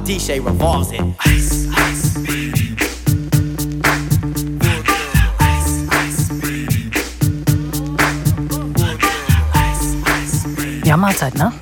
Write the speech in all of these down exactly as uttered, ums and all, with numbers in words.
D J revolves it. Ice, ice. Ja, Mahlzeit, ne?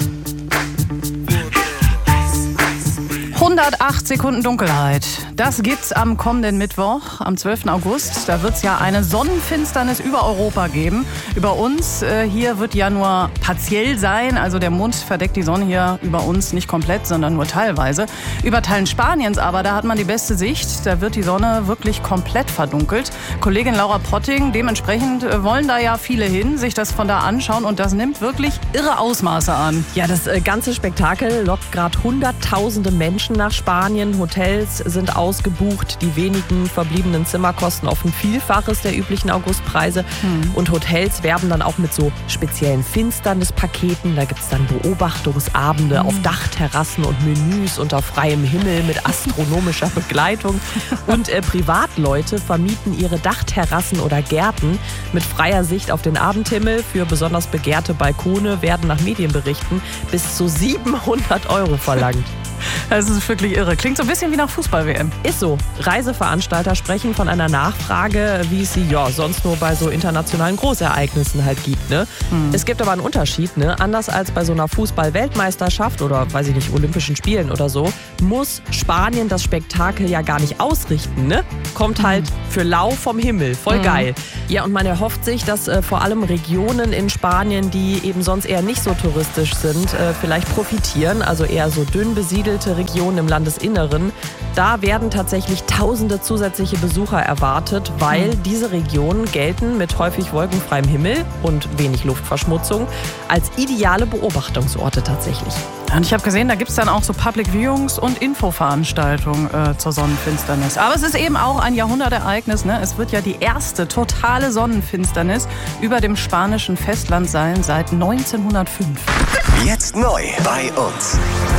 hundertacht Sekunden Dunkelheit. Das gibt's am kommenden Mittwoch, am zwölften August. Da wird's ja eine Sonnenfinsternis über Europa geben. Über uns äh, hier wird ja nur partiell sein. Also der Mond verdeckt die Sonne hier über uns nicht komplett, sondern nur teilweise. Über Teilen Spaniens aber, da hat man die beste Sicht. Da wird die Sonne wirklich komplett verdunkelt. Kollegin Laura Potting, dementsprechend äh, wollen da ja viele hin, sich das von da anschauen. Und das nimmt wirklich irre Ausmaße an. Ja, das äh, ganze Spektakel lockt gerade hunderttausende Menschen nach Spanien. Hotels sind ausgebucht. Die wenigen verbliebenen Zimmer kosten oft ein Vielfaches der üblichen Augustpreise. Hm. Und Hotels werben dann auch mit so speziellen Finsternispaketen. Da gibt es dann Beobachtungsabende hm. auf Dachterrassen und Menüs unter freiem Himmel mit astronomischer Begleitung. Und äh, Privatleute vermieten ihre Dachterrassen oder Gärten mit freier Sicht auf den Abendhimmel. Für besonders begehrte Balkone werden nach Medienberichten bis zu siebenhundert Euro verlangt. Das ist wirklich irre. Klingt so ein bisschen wie nach Fußball-W M. Ist so. Reiseveranstalter sprechen von einer Nachfrage, wie es sie ja sonst nur bei so internationalen Großereignissen halt gibt. Ne? Hm. Es gibt aber einen Unterschied. Ne? Anders als bei so einer Fußball-Weltmeisterschaft oder, weiß ich nicht, Olympischen Spielen oder so, muss Spanien das Spektakel ja gar nicht ausrichten. Ne? Kommt halt hm. für lau vom Himmel. Voll hm. geil. Ja, und man erhofft sich, dass äh, vor allem Regionen in Spanien, die eben sonst eher nicht so touristisch sind, äh, vielleicht profitieren. Also eher so dünn besiedelt Regionen im Landesinneren. Da werden tatsächlich tausende zusätzliche Besucher erwartet, weil mhm. diese Regionen gelten mit häufig wolkenfreiem Himmel und wenig Luftverschmutzung als ideale Beobachtungsorte tatsächlich. Und ich habe gesehen, da gibt es dann auch so Public Viewings und Infoveranstaltungen äh, zur Sonnenfinsternis. Aber es ist eben auch ein Jahrhundertereignis. Ne? Es wird ja die erste totale Sonnenfinsternis über dem spanischen Festland sein seit neunzehnhundertfünf. Jetzt neu bei uns.